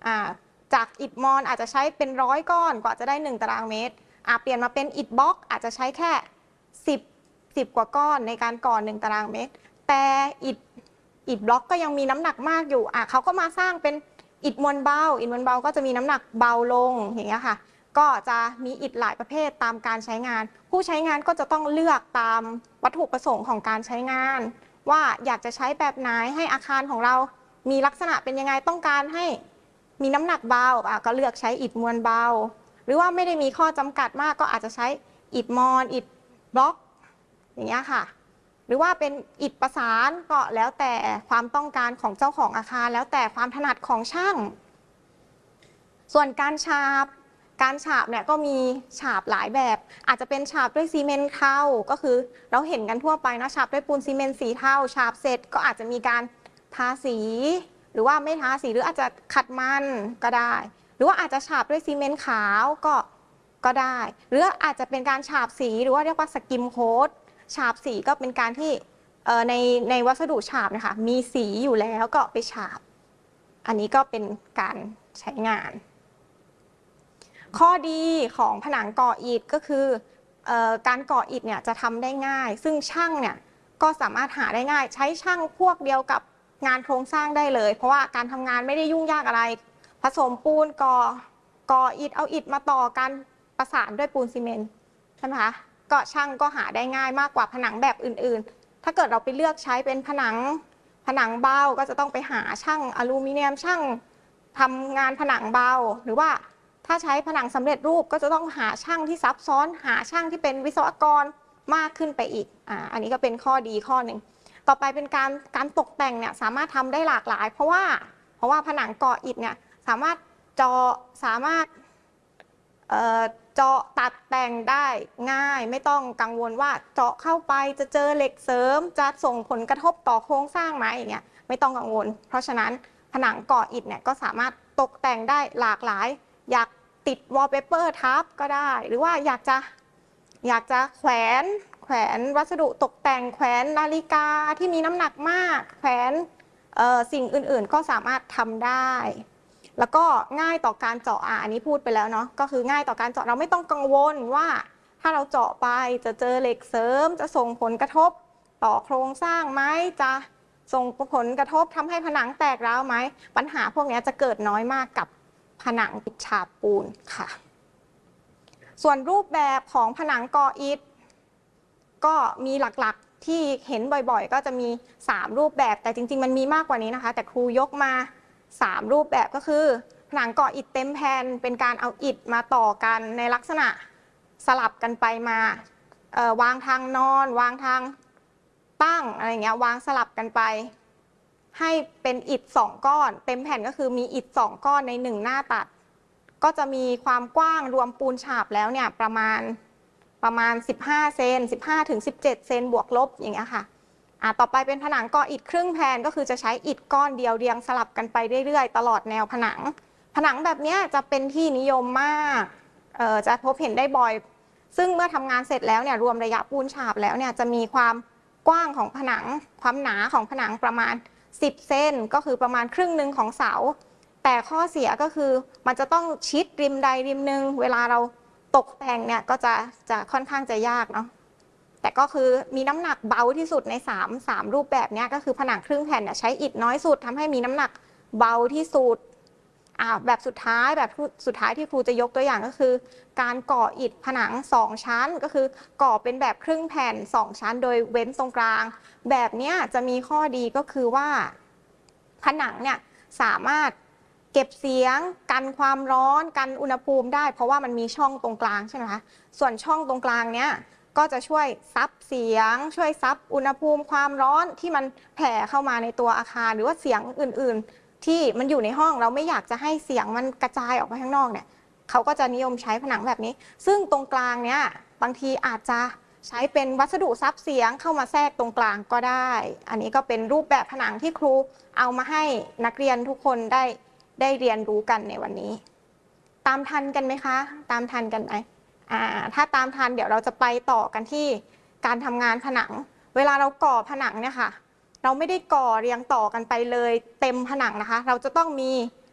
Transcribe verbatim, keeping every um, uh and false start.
จากอิฐมอนอาจจะใช้เป็นร้อยก้อนกว่าจะได้หนึ่งตารางเมตรเปลี่ยนมาเป็นอิฐบล็อกอาจจะใช้แค่สิบ สิบกว่าก้อนในการก่อหนึ่งตารางเมตรแต่อิฐอิฐบล็อกก็ยังมีน้ำหนักมากอยู่อ่ะเขาก็มาสร้างเป็นอิฐมวลเบาอิฐมวลเบาก็จะมีน้ำหนักเบาลงอย่างเงี้ยค่ะก็จะมีอิฐหลายประเภทตามการใช้งานผู้ใช้งานก็จะต้องเลือกตามวัตถุประสงค์ของการใช้งานว่าอยากจะใช้แบบไหนให้อาคารของเรามีลักษณะเป็นยังไงต้องการให้มีน้ำหนักเบาอ่ะก็เลือกใช้อิฐมวลเบาหรือว่าไม่ได้มีข้อจำกัดมากก็อาจจะใช้อิฐมอนอิฐบล็อกอย่างเงี้ยค่ะหรือว่าเป็นอิฐประสานก็แล้วแต่ความต้องการของเจ้าของอาคารแล้วแต่ความถนัดของช่างส่วนการฉาบการฉาบเนี่ยก็มีฉาบหลายแบบอาจจะเป็นฉาบด้วยซีเมนต์เทาก็คือเราเห็นกันทั่วไปนะฉาบด้วยปูนซีเมนต์สีเทาฉาบเสร็จก็อาจจะมีการทาสีหรือว่าไม่ทาสีหรืออาจจะขัดมันก็ได้หรือว่าอาจจะฉาบด้วยซีเมนต์ขาวก็ก็ได้หรืออาจจะเป็นการฉาบสีหรือว่าเรียกว่าสกิมโค้ดฉาบสีก็เป็นการที่ในในวัสดุฉาบนะคะมีสีอยู่แล้วก็ไปฉาบอันนี้ก็เป็นการใช้งานข้อดีของผนังก่ออิฐก็คือการก่ออิฐเนี่ยจะทำได้ง่ายซึ่งช่างเนี่ยก็สามารถหาได้ง่ายใช้ช่างพวกเดียวกับงานโครงสร้างได้เลยเพราะว่าการทำงานไม่ได้ยุ่งยากอะไรผสมปูนก่อก่ออิฐเอาอิฐมาต่อกันประสานด้วยปูนซีเมนต์ใช่ไหมคะก็ช่างก็หาได้ง่ายมากกว่าผนังแบบอื่นๆถ้าเกิดเราไปเลือกใช้เป็นผนังผนังเบาก็จะต้องไปหาช่างอลูมิเนียมช่างทำงานผนังเบาหรือว่าถ้าใช้ผนังสำเร็จรูปก็จะต้องหาช่างที่ซับซ้อนหาช่างที่เป็นวิศวกรมากขึ้นไปอีกอ่าอันนี้ก็เป็นข้อดีข้อหนึ่งต่อไปเป็นการการตกแต่งเนี่ยสามารถทำได้หลากหลายเพราะว่าเพราะว่าผนังก่ออิฐเนี่ยสามารถเจาะสามารถเอ่อเจาะตัดแต่งได้ง่ายไม่ต้องกังวลว่าเจาะเข้าไปจะเจอเหล็กเสริมจะส่งผลกระทบต่อโครงสร้างไหมอย่างเงี้ยไม่ต้องกังวลเพราะฉะนั้นผนังก่ออิฐเนี่ยก็สามารถตกแต่งได้หลากหลายอยากติดวอลเปเปอร์ทับก็ได้หรือว่าอยากจะอยากจะแขวนแขวนวัสดุตกแต่งแขวนนาฬิกาที่มีน้ำหนักมากแขวนสิ่งอื่นๆก็สามารถทำได้แล้วก็ง่ายต่อการเจาะอ่ะอันนี้พูดไปแล้วเนาะก็คือง่ายต่อการเจาะเราไม่ต้องกังวลว่าถ้าเราเจาะไปจะเจอเหล็กเสริมจะส่งผลกระทบต่อโครงสร้างไหมจะส่งผลกระทบทำให้ผนังแตกร้าวไหมปัญหาพวกนี้จะเกิดน้อยมากกับผนังอิฐฉาบปูนค่ะส่วนรูปแบบของผนังก่ออิฐก็มีหลักๆที่เห็นบ่อยๆก็จะมีสามรูปแบบแต่จริงๆมันมีมากกว่านี้นะคะแต่ครูยกมาสามรูปแบบก็คือผนังก่ออิฐเต็มแผ่นเป็นการเอาอิฐมาต่อกันในลักษณะสลับกันไปมาวางทางนอนวางทางตั้งอะไรเงี้ยวางสลับกันไปให้เป็นอิฐสองก้อนเต็มแผ่นก็คือมีอิฐสองก้อนในหนึ่งหน้าตัดก็จะมีความกว้างรวมปูนฉาบแล้วเนี่ยประมาณประมาณสิบห้าเซนสิบห้าถึงสิบเจ็ดเซนบวกลบอย่างเงี้ยค่ะอ่าต่อไปเป็นผนังก่ออิฐครึ่งแผ่นก็คือจะใช้อิฐก้อนเดียวเรียงสลับกันไปเรื่อยๆตลอดแนวผนังผนังแบบนี้จะเป็นที่นิยมมากเอ่อจะพบเห็นได้บ่อยซึ่งเมื่อทำงานเสร็จแล้วเนี่ยรวมระยะปูนฉาบแล้วเนี่ยจะมีความกว้างของผนังความหนาของผนังประมาณสิบเซนก็คือประมาณครึ่งหนึ่งของเสาแต่ข้อเสียก็คือมันจะต้องชิดริมใดริมหนึ่งเวลาเราตกแต่งเนี่ยก็จะจะค่อนข้างจะยากเนาะแต่ก็คือมีน้ำหนักเบาที่สุดในสาม สามรูปแบบนี้ก็คือผนังครึ่งแผ่นเนี่ยใช้อิฐน้อยสุดทำให้มีน้ำหนักเบาที่สุดอ่าแบบสุดท้ายแบบสุดท้ายที่ครูจะยกตัวอย่างก็คือการก่ออิฐผนังสองชั้นก็คือก่อเป็นแบบครึ่งแผ่นสองชั้นโดยเว้นตรงกลางแบบนี้จะมีข้อดีก็คือว่าผนังเนี่ยสามารถเก็บเสียงกันความร้อนกันอุณหภูมิได้เพราะว่ามันมีช่องตรงกลางใช่ไหมคะส่วนช่องตรงกลางเนี้ยก็จะช่วยซับเสียงช่วยซับอุณหภูมิความร้อนที่มันแผ่เข้ามาในตัวอาคารหรือว่าเสียงอื่นๆที่มันอยู่ในห้องเราไม่อยากจะให้เสียงมันกระจายออกไปข้างนอกเนี่ยเขาก็จะนิยมใช้ผนังแบบนี้ซึ่งตรงกลางเนี้ยบางทีอาจจะใช้เป็นวัสดุซับเสียงเข้ามาแทรกตรงกลางก็ได้อันนี้ก็เป็นรูปแบบผนังที่ครูเอามาให้นักเรียนทุกคนได้ได้เรียนรู้กันในวันนี้ตามทันกันไหมคะตามทันกันไหมอ่าถ้าตามทันเดี๋ยวเราจะไปต่อกันที่การทำงานผนังเวลาเราก่อผนังเนี่ยค่ะเราไม่ได้ก่อเรียงต่อกันไปเลยเต็มผนังนะคะเราจะต้องมี